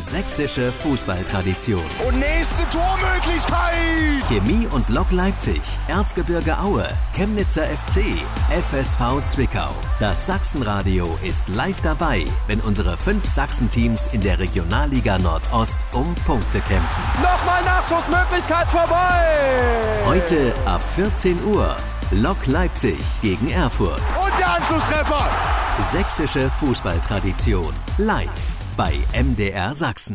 sächsische Fußballtradition. Und nächste Tormöglichkeit! Chemie und Lok Leipzig, Erzgebirge Aue, Chemnitzer FC, FSV Zwickau. Das Sachsenradio ist live dabei, wenn unsere 5 Sachsen-Teams in der Regionalliga Nordost um Punkte kämpfen. Nochmal Nachschussmöglichkeit vorbei! Heute ab 14 Uhr. Lok Leipzig gegen Erfurt. Und der Anschlusstreffer! Sächsische Fußballtradition. Live bei MDR Sachsen.